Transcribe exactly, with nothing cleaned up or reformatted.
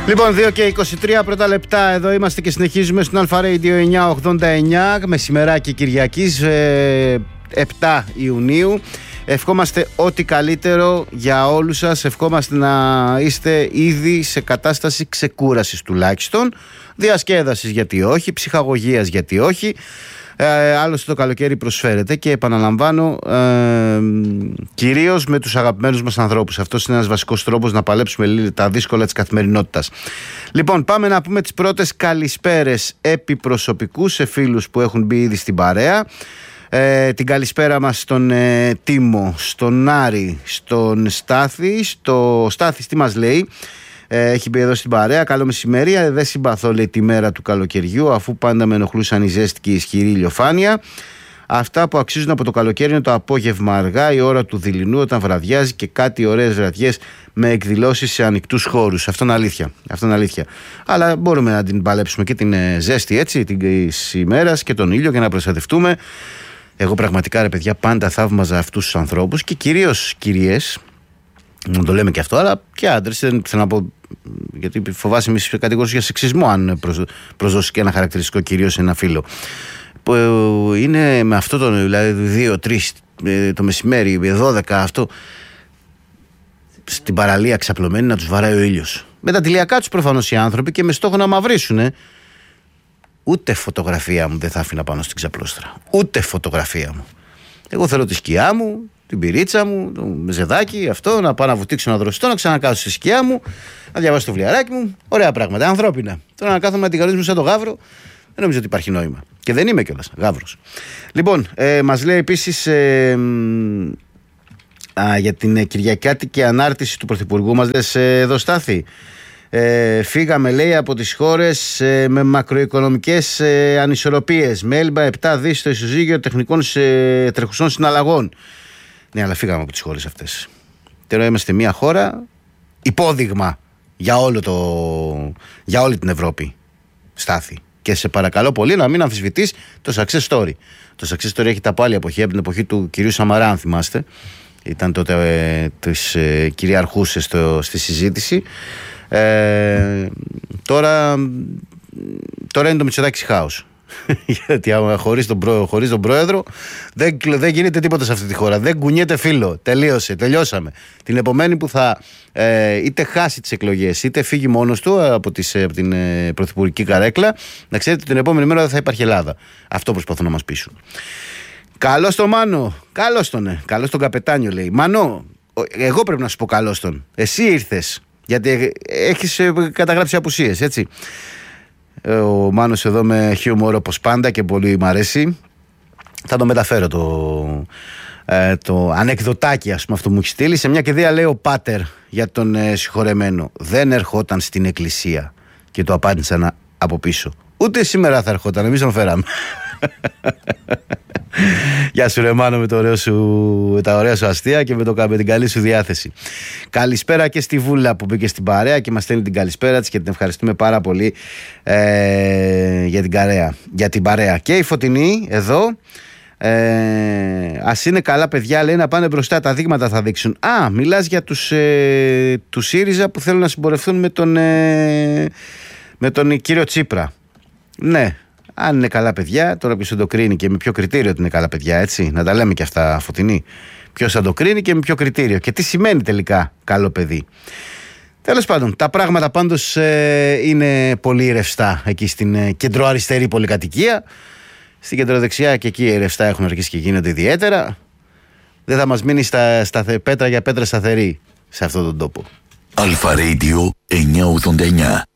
Λοιπόν, δύο και είκοσι τρία πρώτα λεπτά, εδώ είμαστε και συνεχίζουμε στον Αλφα Radio εννιακόσια ογδόντα εννιά, μεσημεράκι Κυριακής, ε, επτά Ιουνίου. Ευχόμαστε ό,τι καλύτερο για όλους σας. Ευχόμαστε να είστε ήδη σε κατάσταση ξεκούρασης τουλάχιστον. Διασκέδασης γιατί όχι, ψυχαγωγίας γιατί όχι. Ε, άλλωστε το καλοκαίρι προσφέρεται και επαναλαμβάνω, ε, κυρίως με τους αγαπημένους μας ανθρώπους. Αυτός είναι ένας βασικός τρόπος να παλέψουμε τα δύσκολα της καθημερινότητας. Λοιπόν, πάμε να πούμε τις πρώτες καλησπέρες επί προσωπικού σε φίλους που έχουν μπει ήδη στην παρέα. Ε, την καλησπέρα μας στον ε, Τίμο, στον Άρη, στον Στάθη. Στο Στάθης τι μας λέει? Ε, έχει μπει εδώ στην παρέα. Καλό μεσημέρι. Ε, δεν συμπαθώ, λέει, τη μέρα του καλοκαιριού, αφού πάντα με ενοχλούσαν η ζέστη και η ισχυρή ηλιοφάνεια. Αυτά που αξίζουν από το καλοκαίρι είναι το απόγευμα αργά, η ώρα του δειλινού, όταν βραδιάζει και κάτι ωραίες βραδιές με εκδηλώσεις σε ανοιχτούς χώρους. Αυτό είναι αλήθεια. Αυτό είναι αλήθεια. Αλλά μπορούμε να την παλέψουμε και την ε, ζέστη, έτσι, την ημέρα και τον ήλιο και να προστατευτούμε. Εγώ πραγματικά, ρε παιδιά, πάντα θαύμαζα αυτούς τους ανθρώπους και κυρίως κυρίες. Να το λέμε και αυτό, αλλά και άντρες. Δεν θέλω να πω, γιατί φοβάσαι μη κατηγορήσεις για σεξισμό, αν προσδώσεις και ένα χαρακτηριστικό κυρίως σε ένα φίλο. Που είναι με αυτό το, δηλαδή δύο τρία το μεσημέρι, δώδεκα αυτό, στην παραλία ξαπλωμένοι να τους βαράει ο ήλιος. Με τα τηλιακά τους προφανώς οι άνθρωποι και με στόχο να μαυρίσουνε. Ούτε φωτογραφία μου δεν θα άφηνα πάνω στην ξαπλώστρα. Ούτε φωτογραφία μου. Εγώ θέλω τη σκιά μου, την πυρίτσα μου, το μεζεδάκι, αυτό, να πάω να βουτήξω ένα δροσιτό, να ξανακάσω στη σκιά μου, να διαβάσω το βιβλιαράκι μου. Ωραία πράγματα, ανθρώπινα. Τώρα να κάθομαι να την μου σαν το γάβρο, δεν νομίζω ότι υπάρχει νόημα. Και δεν είμαι κιόλας γάβρος. Λοιπόν, ε, μας λέει επίσης ε, α, για την Κυριακάτικη ανάρτηση του Πρωθυπουργού μας, λες ε, εδώ Στάθη. Ε, φύγαμε, λέει, από τις χώρες ε, με μακροοικονομικές ε, ανισορροπίες, με έλλειμμα επτά δις στο ισοζύγιο τεχνικών ε, τρεχουσών συναλλαγών. Ναι, αλλά φύγαμε από τις χώρες αυτές. Τώρα είμαστε μια χώρα υπόδειγμα για, όλο το, για όλη την Ευρώπη, Στάθη. Και σε παρακαλώ πολύ να μην αμφισβητείς το success story. Το success story έχει τα πάλι εποχή, από την εποχή του κυρίου Σαμαρά, αν θυμάστε. Ήταν τότε ε, της ε, κυριαρχούσε στο, στη συζήτηση. Ε, τώρα, τώρα είναι το Μητσοτάκης χάος. Γιατί χωρίς τον, προ, χωρίς τον πρόεδρο δεν, δεν γίνεται τίποτα σε αυτή τη χώρα. Δεν κουνιέται φύλλο. Τελείωσε, τελειώσαμε. Την επομένη που θα ε, είτε χάσει τις εκλογές είτε φύγει μόνος του από, τις, από την ε, πρωθυπουργική καρέκλα, να ξέρετε την επόμενη μέρα δεν θα υπάρχει Ελλάδα. Αυτό προσπαθούν να μας πείσουν. Καλώς τον Μάνο. Καλώς τον, ε. Καλώς τον καπετάνιο, λέει. Μανώ, εγώ πρέπει να σου πω καλώς τον. Εσύ ήρθες. Γιατί έχεις καταγράψει απουσίες, έτσι. Ο Μάνος εδώ με χιούμορ όπως πάντα και πολύ μ' αρέσει. Θα το μεταφέρω το, ε, το ανεκδοτάκι, ας πούμε, αυτό μου έχει στείλει. Σε μια κηδεία λέει ο πάτερ για τον ε, συγχωρεμένο: δεν ερχόταν στην εκκλησία. Και το απάντησαν από πίσω: ούτε σήμερα θα ερχόταν, εμείς τον φέραμε. Γεια σου ρε Μάνο, με, το ωραίο σου, με τα ωραία σου αστεία και με, το, με την καλή σου διάθεση. Καλησπέρα και στη Βούλα που μπήκε στην παρέα και μας στέλνει την καλησπέρα της και την ευχαριστούμε πάρα πολύ ε, για, την καρέα, για την παρέα. Και η Φωτεινή εδώ, ε, ας είναι καλά παιδιά, λέει, να πάνε μπροστά, τα δείγματα θα δείξουν. Α, μιλάς για τους, ε, τους ΣΥΡΙΖΑ που θέλουν να συμπορευτούν με τον, ε, με τον κύριο Τσίπρα. Ναι. Αν είναι καλά παιδιά, τώρα ποιος θα το κρίνει και με ποιο κριτήριο ότι είναι καλά παιδιά, έτσι. Να τα λέμε και αυτά, Φωτεινή. Ποιος θα το κρίνει και με ποιο κριτήριο. Και τι σημαίνει τελικά καλό παιδί. Τέλος πάντων, τα πράγματα πάντως ε, είναι πολύ ρευστά εκεί στην ε, κεντροαριστερή πολυκατοικία. Στην κεντροδεξιά και εκεί οι ρευστά έχουν αρχίσει και γίνονται ιδιαίτερα. Δεν θα μας μείνει στα, στα πέτρα για πέτρα σταθερή σε αυτόν τον τόπο. Αλφα Radio εννιακόσια ογδόντα εννιά.